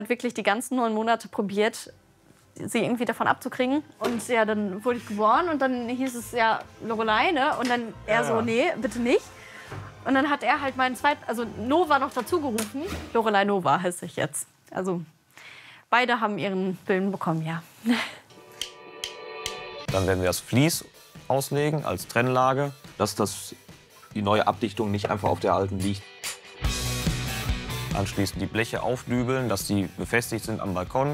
Wirklich die ganzen 9 Monate probiert, sie irgendwie davon abzukriegen. Und ja, dann wurde ich geboren und dann hieß es ja Lorelei, ne? Und dann er so, nee, bitte nicht. Und dann hat er halt meinen zweiten, also Nova noch dazu gerufen. Lorelei Nova heißt ich jetzt. Also beide haben ihren Film bekommen, ja. Dann werden wir das Vlies auslegen als Trennlage, dass die neue Abdichtung nicht einfach auf der alten liegt. Anschließend die Bleche aufdübeln, dass die befestigt sind am Balkon.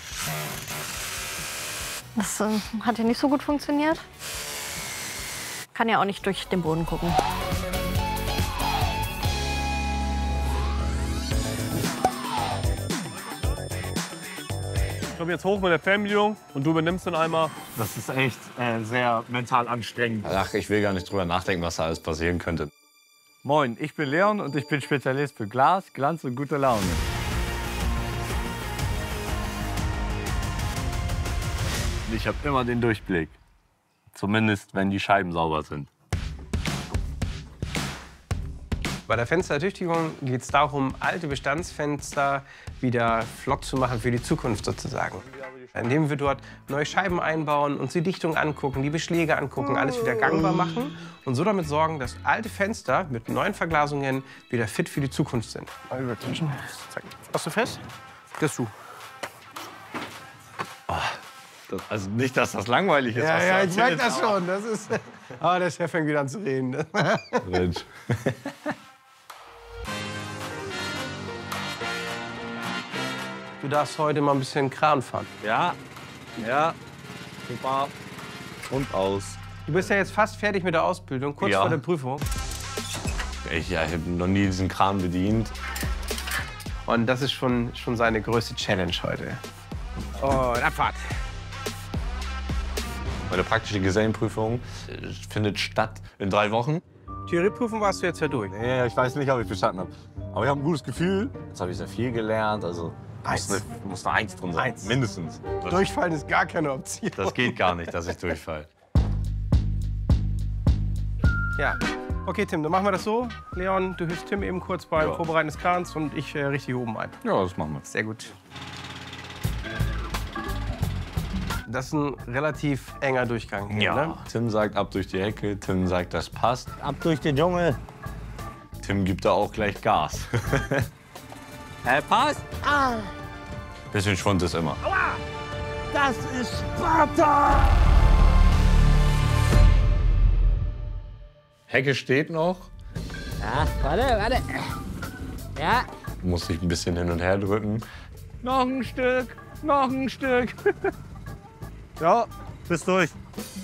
Das hat ja nicht so gut funktioniert. Kann ja auch nicht durch den Boden gucken. Ich komme jetzt hoch mit der Fernbedienung und du übernimmst den einmal. Das ist echt sehr mental anstrengend. Ach, ich will gar nicht drüber nachdenken, was da alles passieren könnte. Moin, ich bin Leon und ich bin Spezialist für Glas, Glanz und gute Laune. Ich habe immer den Durchblick. Zumindest, wenn die Scheiben sauber sind. Bei der Fensterertüchtigung geht es darum, alte Bestandsfenster wieder flott zu machen für die Zukunft sozusagen. Indem wir dort neue Scheiben einbauen, uns die Dichtung angucken, die Beschläge angucken, alles wieder gangbar machen und so damit sorgen, dass alte Fenster mit neuen Verglasungen wieder fit für die Zukunft sind. Mal überklatschen. Zack. Hast du fest? Kriegst du. Also nicht, dass das langweilig ist. Ja, ja, ich merke das schon. Das ist, der Chef fängt wieder an zu reden. Mensch. Du darfst heute mal ein bisschen Kran fahren. Ja, super. Und aus. Du bist ja jetzt fast fertig mit der Ausbildung, kurz Ja. vor der Prüfung. Ich habe noch nie diesen Kran bedient. Und das ist schon seine größte Challenge heute. Und Abfahrt. Meine praktische Gesellenprüfung findet statt in 3 Wochen. Theorieprüfung warst du jetzt ja durch. Ja, ich weiß nicht, ob ich bestanden habe. Aber ich habe ein gutes Gefühl. Jetzt habe ich sehr viel gelernt. Also muss eine 1 drin sein. 1. Mindestens. Durchfallen ist gar keine Option. Das geht gar nicht, dass ich durchfalle. Ja. Okay, Tim, dann machen wir das so. Leon, du hilfst Tim eben kurz beim Vorbereiten des Krans und ich richte hier oben ein. Ja, das machen wir. Sehr gut. Das ist ein relativ enger Durchgang hier, ne? Tim sagt ab durch die Hecke, Tim sagt, das passt. Ab durch den Dschungel. Tim gibt da auch gleich Gas. Passt. Bisschen Schwund ist immer. Das ist Sparta. Hecke steht noch. Ja, warte. Ja. Muss ich ein bisschen hin und her drücken. Noch ein Stück. Ja, bist durch.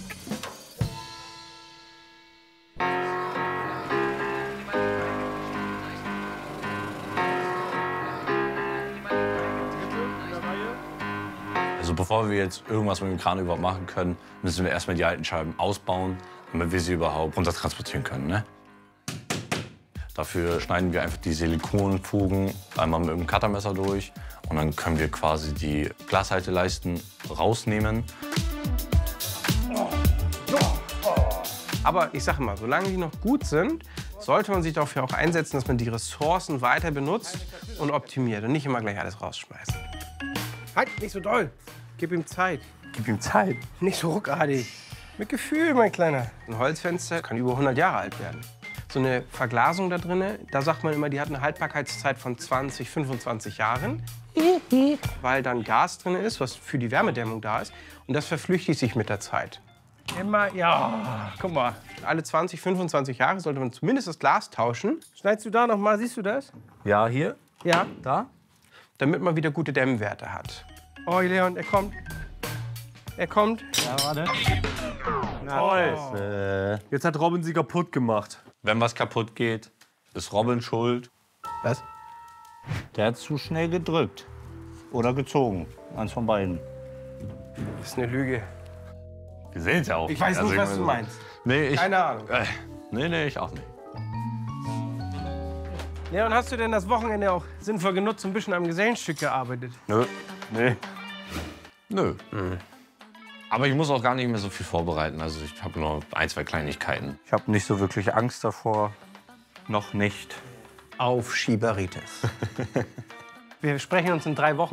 Also bevor wir jetzt irgendwas mit dem Kran überhaupt machen können, müssen wir erstmal die alten Scheiben ausbauen, damit wir sie überhaupt runtertransportieren können. Ne? Dafür schneiden wir einfach die Silikonfugen einmal mit dem Cuttermesser durch und dann können wir quasi die Glashalteleisten rausnehmen. Aber ich sage mal, solange die noch gut sind, sollte man sich dafür auch einsetzen, dass man die Ressourcen weiter benutzt und optimiert und nicht immer gleich alles rausschmeißt. Halt, nicht so doll. Gib ihm Zeit. Gib ihm Zeit. Nicht so ruckartig. Mit Gefühl, mein Kleiner. Ein Holzfenster kann über 100 Jahre alt werden. So eine Verglasung da drin, da sagt man immer, die hat eine Haltbarkeitszeit von 20, 25 Jahren. Weil dann Gas drin ist, was für die Wärmedämmung da ist. Und das verflüchtigt sich mit der Zeit. Immer, ja, guck mal. Alle 20, 25 Jahre sollte man zumindest das Glas tauschen. Schneidest du da noch mal, siehst du das? Ja, hier. Ja. Da. Damit man wieder gute Dämmwerte hat. Oh, Leon, er kommt. Er kommt. Ja, warte. Toll. Jetzt hat Robin sie kaputt gemacht. Wenn was kaputt geht, ist Robin schuld. Was? Der hat zu schnell gedrückt. Oder gezogen. Eins von beiden. Das ist eine Lüge. Wir sehen es ja auch. Ich weiß nicht, was du meinst. Nee, Keine Ahnung. Nee, ich auch nicht. Leon, hast du denn das Wochenende auch sinnvoll genutzt und ein bisschen am Gesellenstück gearbeitet? Nö. Nee. Nö. Aber ich muss auch gar nicht mehr so viel vorbereiten. Also ich habe nur 1, 2 Kleinigkeiten. Ich habe nicht so wirklich Angst davor. Noch nicht. Auf Schieberitis. Wir sprechen uns in 3 Wochen.